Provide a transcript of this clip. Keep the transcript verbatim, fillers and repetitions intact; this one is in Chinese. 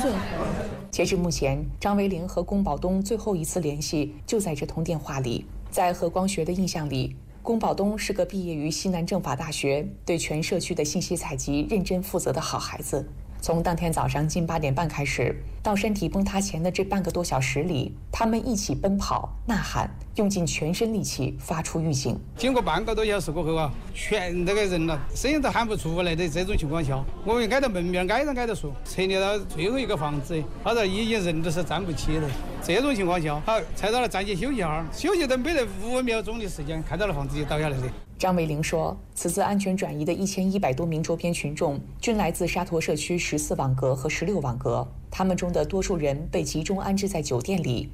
顺。 截至目前，张维龄和龚宝东最后一次联系就在这通电话里。在何光学的印象里，龚宝东是个毕业于西南政法大学、对全社区的信息采集认真负责的好孩子。从当天早上近八点半开始，到身体崩塌前的这半个多小时里，他们一起奔跑、呐喊，用尽全身力气发出预警。 经过半个多小时过后啊，全这个人了，声音都喊不出来的这种情况下，我们挨到门面，挨着挨着说，撤离到最后一个房子，他说已经人都是站不起的。这种情况下，好，才到了暂且休息一下，休息都没得五秒钟的时间，看到了房子就倒下来了。 张维龄说，此次安全转移的一千一百多名周边群众均来自沙陀社区十四网格和十六网格，他们中的多数人被集中安置在酒店里，